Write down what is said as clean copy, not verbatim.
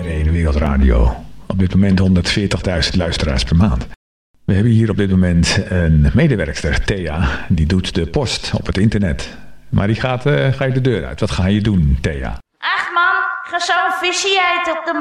1 Wereldradio. Op dit moment 140.000 luisteraars per maand. We hebben hier op dit moment een medewerkster, Thea. Die doet de post op het internet. Maar die ga je de deur uit. Wat ga je doen, Thea? Ach man, ga zo'n visje eten op de